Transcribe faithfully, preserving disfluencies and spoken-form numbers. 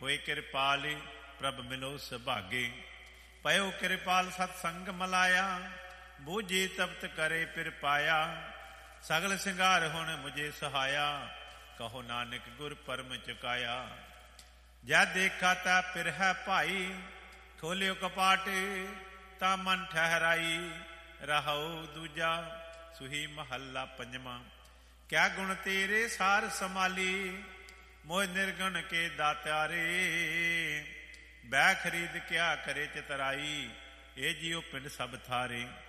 ਹੋਏ ਕਿਰਪਾਲ ਪ੍ਰਭ ਮਿਲੋ ਸੁਭਾਗੇ। ਪਇਓ ਕਿਰਪਾਲ ਸਤ ਸੰਗ ਮਲਾਇਆ, ਬੂਝੀ ਤਪਤ ਕਰੇ ਫਿਰ ਪਾਇਆ। ਸਗਲ ਸਿੰਗਾਰ ਹੁਣ ਮੁਝੇ ਸਹਾਇਆ, ਕਹੋ ਨਾਨਕ ਗੁਰ ਪਰਮ ਚੁਕਾਇਆ। ਜੈ ਦੇਖਾ ਤਾ ਫਿਰ ਹੈ ਭਾਈ, ਖੋਲਿਓ ਕਪਾਟ ਤਾਂ ਮਨ ਠਹਿਰਾਈ। ਰਹੋ ਦੂਜਾ ਸੁਹੀ ਮਹੱਲਾ ਪੰਜਵਾਂ। ਕਿਆ ਗੁਣ ਤੇਰੇ ਸਾਰ ਸੰਭਾਲੀ, ਮੋਹ ਨਿਰਗੁਣ ਕੇ ਦਾਤਾਰੇ। ਬੈ ਖਰੀਦ ਕਿਆ ਕਰੇ ਚਤਰਾਈ, ਇਹ ਜੀਓ ਪਿੰਡ ਸਭ ਥਾਰੇ।